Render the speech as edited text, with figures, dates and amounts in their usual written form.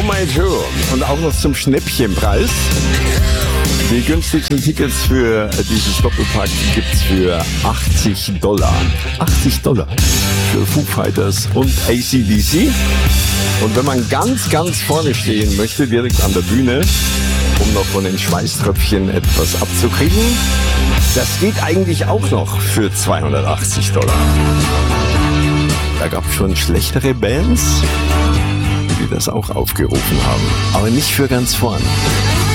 My Joe. Und auch noch zum Schnäppchenpreis. Die günstigsten Tickets für dieses Doppelpack gibt's für $80. $80 für Foo Fighters und AC/DC. Und wenn man ganz, ganz vorne stehen möchte, direkt an der Bühne, um noch von den Schweißtröpfchen etwas abzukriegen, das geht eigentlich auch noch für $280. Da gab es schon schlechtere Bands, die das auch aufgerufen haben, aber nicht für ganz vorne.